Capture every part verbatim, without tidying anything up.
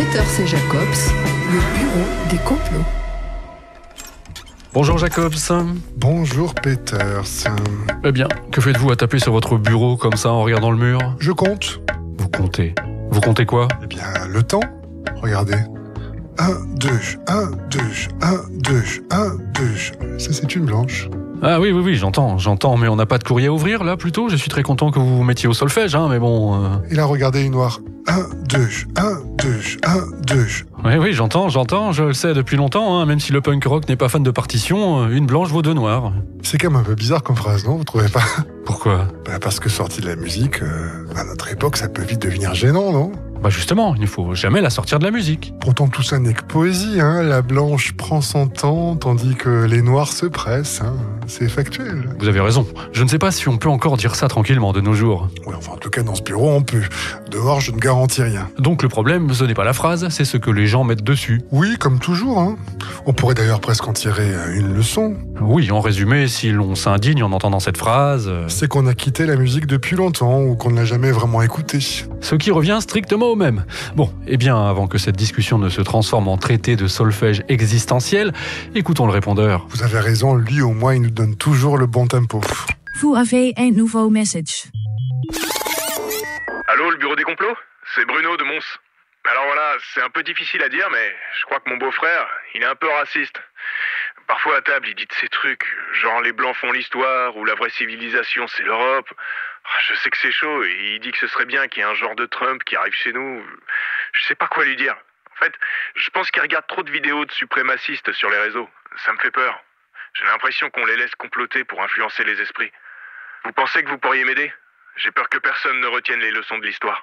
Peters et Jacobs, le bureau des complots. Bonjour Jacobs. Bonjour Peters. Eh bien, que faites-vous à taper sur votre bureau comme ça en regardant le mur? Je compte. Vous comptez. Vous comptez quoi? Eh bien, le temps. Regardez. Un, deux, un, deux, un, deux, un, deux. Ça, c'est une blanche. Ah oui, oui, oui, j'entends, j'entends, mais on n'a pas de courrier à ouvrir là plutôt? Je suis très content que vous vous mettiez au solfège, hein, mais bon... Euh... Et là, regardez une noire. Un, deux, un, deux, un, deux. Oui, oui, j'entends, j'entends, je le sais depuis longtemps, hein, même si le punk rock n'est pas fan de partition, une blanche vaut deux noirs. C'est quand même un peu bizarre comme phrase, non? Vous trouvez pas? Pourquoi? Bah parce que sortie de la musique, euh, à notre époque, ça peut vite devenir gênant, non? Bah justement, il ne faut jamais la sortir de la musique. Pourtant tout ça n'est que poésie, hein. La blanche prend son temps, tandis que les noirs se pressent, hein. C'est factuel. Vous avez raison. Je ne sais pas si on peut encore dire ça tranquillement de nos jours. Oui, enfin en tout cas dans ce bureau on peut. Dehors je ne garantis rien. Donc le problème, ce n'est pas la phrase, c'est ce que les gens mettent dessus. Oui, comme toujours, hein. On pourrait d'ailleurs presque en tirer une leçon. Oui, en résumé, si l'on s'indigne en entendant cette phrase... Euh... c'est qu'on a quitté la musique depuis longtemps ou qu'on ne l'a jamais vraiment écoutée. Ce qui revient strictement au même. Bon, eh bien, avant que cette discussion ne se transforme en traité de solfège existentiel, écoutons le répondeur. Vous avez raison, lui au moins il nous donne toujours le bon tempo. Vous avez un nouveau message. Allô, le bureau des complots? C'est Bruno de Mons. Alors voilà, c'est un peu difficile à dire, mais je crois que mon beau-frère, il est un peu raciste. Parfois à table, il dit de ces trucs, genre les blancs font l'histoire, ou la vraie civilisation c'est l'Europe. Je sais que c'est chaud, et il dit que ce serait bien qu'il y ait un genre de Trump qui arrive chez nous. Je sais pas quoi lui dire. En fait, je pense qu'il regarde trop de vidéos de suprémacistes sur les réseaux. Ça me fait peur. J'ai l'impression qu'on les laisse comploter pour influencer les esprits. Vous pensez que vous pourriez m'aider? J'ai peur que personne ne retienne les leçons de l'histoire.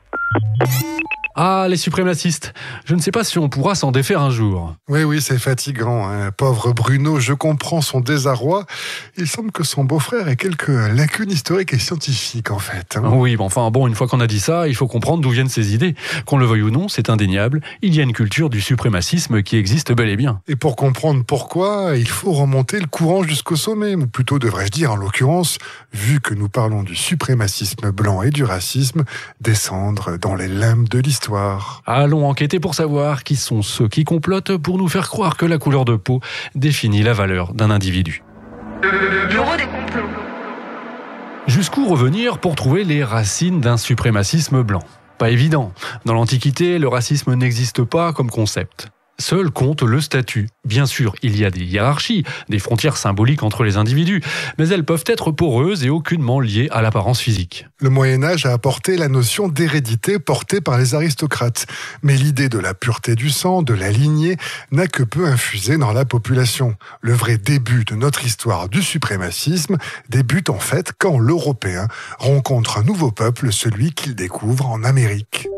Ah, les suprémacistes. Je ne sais pas si on pourra s'en défaire un jour. Oui, oui, c'est fatigant, hein. Pauvre Bruno, je comprends son désarroi. Il semble que son beau-frère ait quelques lacunes historiques et scientifiques, en fait. Hein. Oui, mais enfin, bon, une fois qu'on a dit ça, il faut comprendre d'où viennent ces idées. Qu'on le veuille ou non, c'est indéniable. Il y a une culture du suprémacisme qui existe bel et bien. Et pour comprendre pourquoi, il faut remonter le courant jusqu'au sommet. Ou plutôt, devrais-je dire, en l'occurrence, vu que nous parlons du suprémacisme blanc et du racisme, descendre dans les limbes de l'histoire. Allons enquêter pour savoir qui sont ceux qui complotent pour nous faire croire que la couleur de peau définit la valeur d'un individu. Le bureau des complots. Jusqu'où revenir pour trouver les racines d'un suprémacisme blanc? Pas évident. Dans l'Antiquité, le racisme n'existe pas comme concept. Seul compte le statut. Bien sûr, il y a des hiérarchies, des frontières symboliques entre les individus, mais elles peuvent être poreuses et aucunement liées à l'apparence physique. Le Moyen-Âge a apporté la notion d'hérédité portée par les aristocrates, mais l'idée de la pureté du sang, de la lignée, n'a que peu infusé dans la population. Le vrai début de notre histoire du suprémacisme débute en fait quand l'Européen rencontre un nouveau peuple, celui qu'il découvre en Amérique.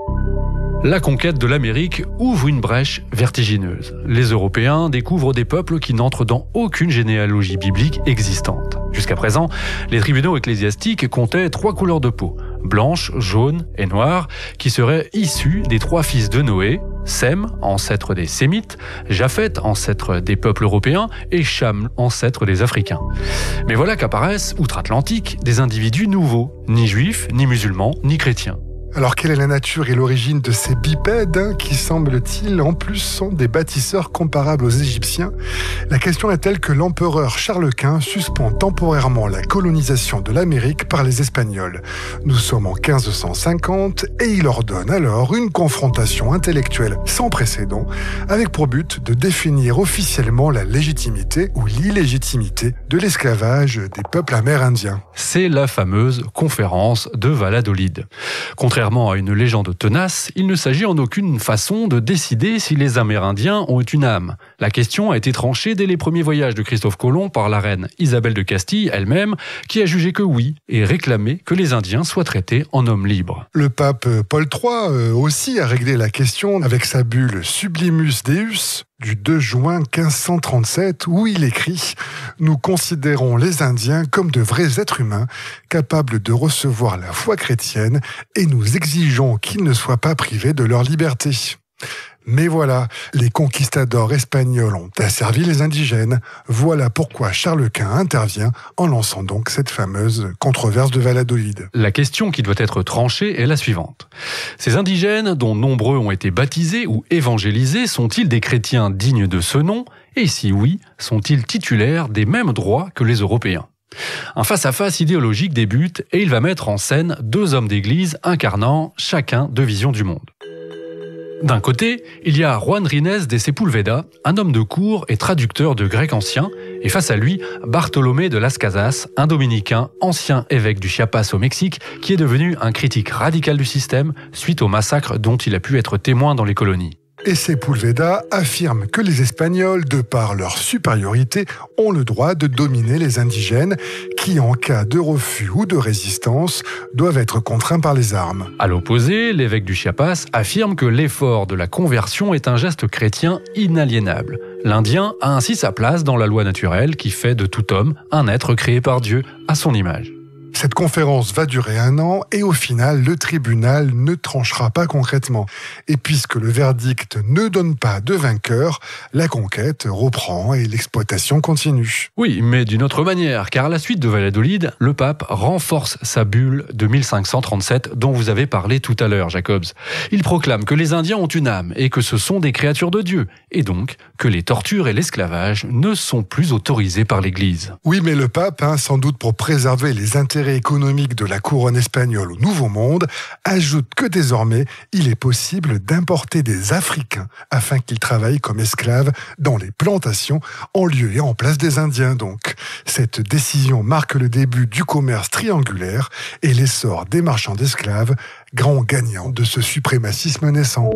La conquête de l'Amérique ouvre une brèche vertigineuse. Les Européens découvrent des peuples qui n'entrent dans aucune généalogie biblique existante. Jusqu'à présent, les tribunaux ecclésiastiques comptaient trois couleurs de peau, blanche, jaune et noire, qui seraient issus des trois fils de Noé, Sem, ancêtre des Sémites, Japheth, ancêtre des peuples européens, et Cham, ancêtre des Africains. Mais voilà qu'apparaissent, outre-Atlantique, des individus nouveaux, ni juifs, ni musulmans, ni chrétiens. Alors quelle est la nature et l'origine de ces bipèdes hein, qui, semble-t-il, en plus sont des bâtisseurs comparables aux Égyptiens? La question est telle que l'empereur Charles Quint suspend temporairement la colonisation de l'Amérique par les Espagnols. Nous sommes en quinze cent cinquante et il ordonne alors une confrontation intellectuelle sans précédent avec pour but de définir officiellement la légitimité ou l'illégitimité de l'esclavage des peuples amérindiens. C'est la fameuse conférence de Valladolid. Contrairement à une légende tenace, il ne s'agit en aucune façon de décider si les Amérindiens ont une âme. La question a été tranchée dès les premiers voyages de Christophe Colomb par la reine Isabelle de Castille elle-même, qui a jugé que oui et réclamé que les Indiens soient traités en hommes libres. Le pape Paul trois euh, aussi a réglé la question avec sa bulle Sublimus Deus du deux juin quinze cent trente-sept où il écrit « Nous considérons les Indiens comme de vrais êtres humains capables de recevoir la foi chrétienne et nous exigeons qu'ils ne soient pas privés de leur liberté. » Mais voilà, les conquistadors espagnols ont asservi les indigènes. Voilà pourquoi Charles Quint intervient en lançant donc cette fameuse controverse de Valladolid. La question qui doit être tranchée est la suivante. Ces indigènes, dont nombreux ont été baptisés ou évangélisés, sont-ils des chrétiens dignes de ce nom? Et si oui, sont-ils titulaires des mêmes droits que les Européens? Un face-à-face idéologique débute et il va mettre en scène deux hommes d'église incarnant chacun deux visions du monde. D'un côté, il y a Juan Rines de Sepúlveda, un homme de cour et traducteur de grec ancien, et face à lui, Bartolomé de Las Casas, un dominicain, ancien évêque du Chiapas au Mexique, qui est devenu un critique radical du système suite au massacre dont il a pu être témoin dans les colonies. Et Sepúlveda affirme que les Espagnols, de par leur supériorité, ont le droit de dominer les indigènes qui, en cas de refus ou de résistance, doivent être contraints par les armes. À l'opposé, l'évêque du Chiapas affirme que l'effort de la conversion est un geste chrétien inaliénable. L'Indien a ainsi sa place dans la loi naturelle qui fait de tout homme un être créé par Dieu à son image. Cette conférence va durer un an et au final, le tribunal ne tranchera pas concrètement. Et puisque le verdict ne donne pas de vainqueur, la conquête reprend et l'exploitation continue. Oui, mais d'une autre manière, car à la suite de Valladolid, le pape renforce sa bulle de mille cinq cent trente-sept dont vous avez parlé tout à l'heure, Jacobs. Il proclame que les Indiens ont une âme et que ce sont des créatures de Dieu, et donc que les tortures et l'esclavage ne sont plus autorisés par l'Église. Oui, mais le pape, hein, sans doute pour préserver les intérêts économique de la couronne espagnole au Nouveau Monde, ajoute que désormais, il est possible d'importer des Africains afin qu'ils travaillent comme esclaves dans les plantations en lieu et en place des Indiens donc. Cette décision marque le début du commerce triangulaire et l'essor des marchands d'esclaves, grands gagnants de ce suprémacisme naissant.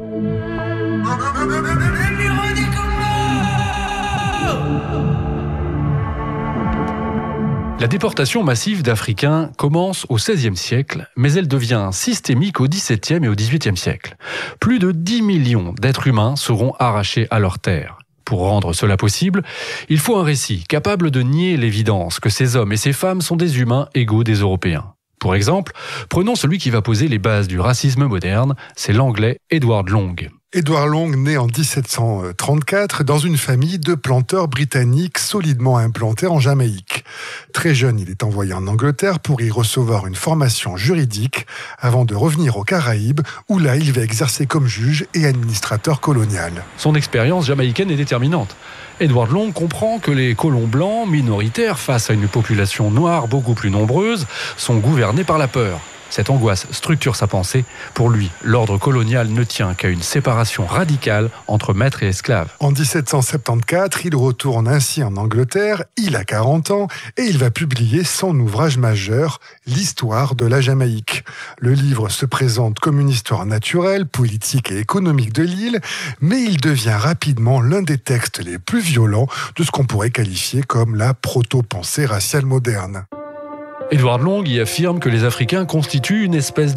La déportation massive d'Africains commence au seizième siècle, mais elle devient systémique au dix-septième et au dix-huitième siècle. Plus de dix millions d'êtres humains seront arrachés à leurs terres. Pour rendre cela possible, il faut un récit capable de nier l'évidence que ces hommes et ces femmes sont des humains égaux des Européens. Pour exemple, prenons celui qui va poser les bases du racisme moderne, c'est l'anglais Edward Long. Edward Long naît en dix-sept cent trente-quatre dans une famille de planteurs britanniques solidement implantés en Jamaïque. Très jeune, il est envoyé en Angleterre pour y recevoir une formation juridique avant de revenir aux Caraïbes où là, il va exercer comme juge et administrateur colonial. Son expérience jamaïcaine est déterminante. Edward Long comprend que les colons blancs, minoritaires face à une population noire beaucoup plus nombreuse, sont gouvernés par la peur. Cette angoisse structure sa pensée. Pour lui, l'ordre colonial ne tient qu'à une séparation radicale entre maître et esclave. En dix-sept cent soixante-quatorze, il retourne ainsi en Angleterre, il a quarante ans, et il va publier son ouvrage majeur, L'histoire de la Jamaïque. Le livre se présente comme une histoire naturelle, politique et économique de l'île, mais il devient rapidement l'un des textes les plus violents de ce qu'on pourrait qualifier comme la proto-pensée raciale moderne. Edward Long y affirme que les Africains constituent une espèce